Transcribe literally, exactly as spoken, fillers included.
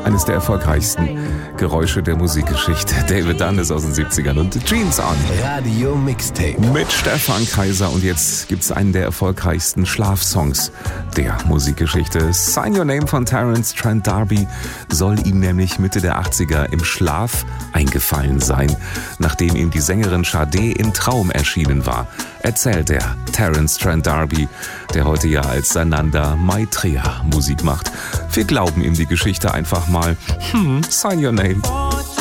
Eines der erfolgreichsten Geräusche der Musikgeschichte. David Dunn ist aus den siebzigern und Jeans On. Radio Mixtape. Mit Stefan Kaiser und jetzt gibt's einen der erfolgreichsten Schlafsongs der Musikgeschichte. Sign Your Name von Terence Trent D'Arby soll ihm nämlich Mitte der achtziger im Schlaf eingefallen sein, nachdem ihm die Sängerin Sade im Traum erschienen war, erzählt er Terence Trent D'Arby, der heute ja als Sananda Maitreya Musik macht. Wir glauben ihm die Geschichte einfach mal. Hm, Sign Your Name.